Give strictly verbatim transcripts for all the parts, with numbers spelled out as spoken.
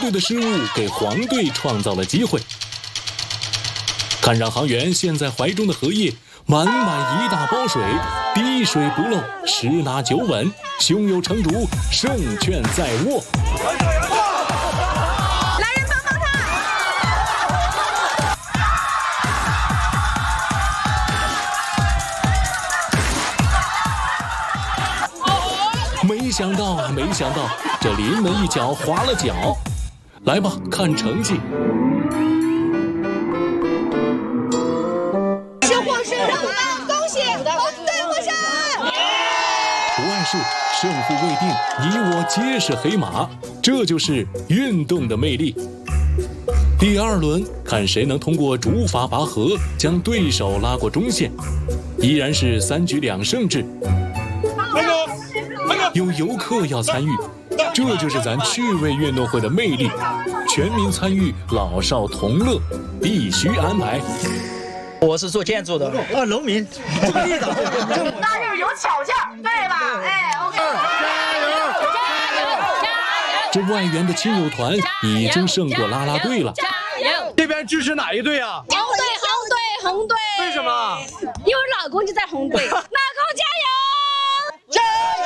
队的失误给黄队创造了机会。看让航员现在怀中的荷叶满满一大包水，滴水不漏，十拿九稳，胸有成竹，胜券在握。 来人帮帮他！没想到啊，没想到，这临门一脚滑了脚。来吧，看成绩。 是获胜了，恭喜红队获胜！ 不碍事，胜负未定，你我皆是黑马，这就是运动的魅力。第二轮，看谁能通过竹筏拔河将对手拉过中线，依然是三局两胜制。有游客要参与，这就是咱趣味运动会的魅力，全民参与，老少同乐，必须安排。 我是做建筑的， 啊，农民，种地的， 那就是有巧劲儿，对吧？哎 ，OK， 加油，加油， 加油！ 这外援的亲友团已经胜过啦啦队了。 加油！ 这边支持哪一队啊？ 红队，红队，红队。 为什么？ 因为老公就在红队。老公加油！ 加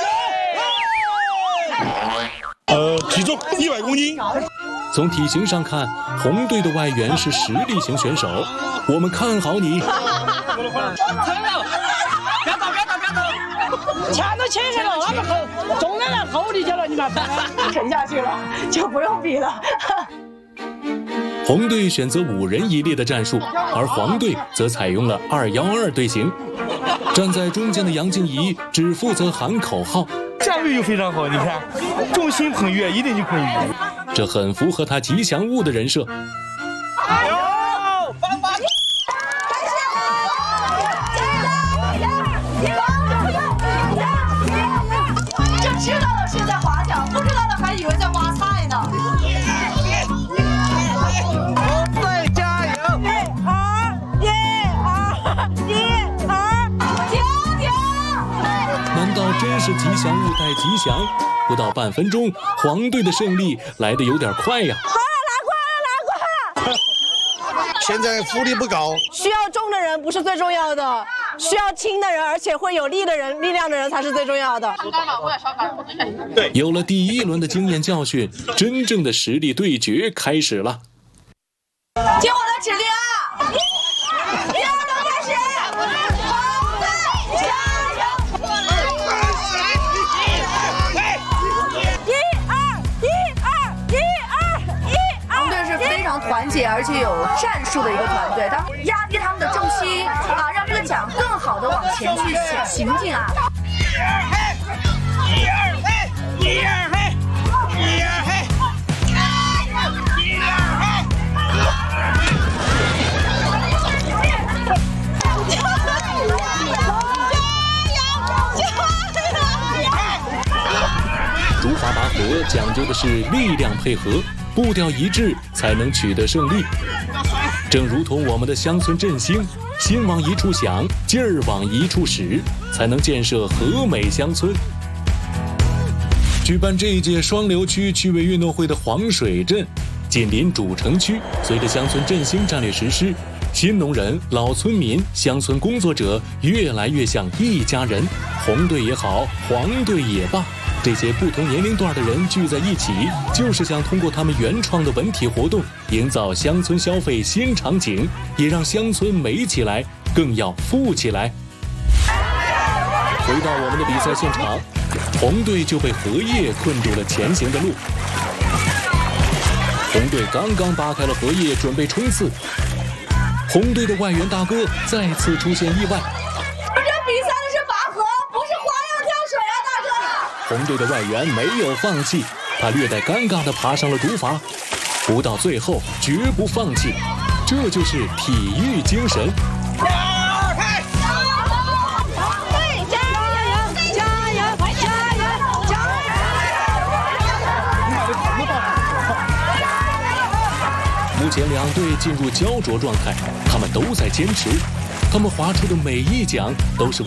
油！ 呃，体重一百公斤。 从体型上看，红队的外援是实力型选手，我们看好你。 别走，别走，别走！钱都牵上了，那么厚，总得让厚的去了，你们沉下去了，就不用比了。 红队选择五人一列的战术，而黄队则采用了二幺二队形。站在中间的杨静怡只负责喊口号， 站位又非常好，你看，重心捧月一定就可以。 这很符合他吉祥物的人设。 加油！帮帮！ 就知道了是在划桨，不知道的还以为在挖菜呢。 红队加油！ 一二一二一二，停停！ 难道真是吉祥物带吉祥？不到半分钟，黄队的胜利来得有点快呀！ 好了，拿过来，拿过来！ 现在福利不高， 需要重的人不是最重要的，需要轻的人，而且会有力的人、力量的人才是最重要的。 对，有了第一轮的经验教训，真正的实力对决开始了。 听我的指令啊！第二轮开始，红队加油！一二一二一二一二！红队是非常团结而且有战术的一个团队，他们压低他们的重心啊，让这个桨更好的往前去行进啊！ 一二嘿，一二嘿，一二嘿，一二嘿，一二嘿。 竹筏拔河讲究的是力量配合，步调一致才能取得胜利。正如同我们的乡村振兴，心往一处想，劲儿往一处使，才能建设和美乡村。举办这一届双流区趣味运动会的黄水镇，紧邻主城区，随着乡村振兴战略实施，新农人、老村民、乡村工作者越来越像一家人。红队也好，黄队也罢，这些不同年龄段的人聚在一起，就是想通过他们原创的文体活动，营造乡村消费新场景，也让乡村美起来，更要富起来。回到我们的比赛现场，红队就被荷叶困住了前行的路。红队刚刚扒开了荷叶，准备冲刺。红队的外援大哥再次出现意外。 这比赛的是拔河，不是花样跳水啊，大哥！ 红队的外援没有放弃，他略带尴尬地爬上了竹筏，不到最后绝不放弃，这就是体育精神。目前两队进入焦灼状态，他们都在坚持，他们划出的每一桨都是为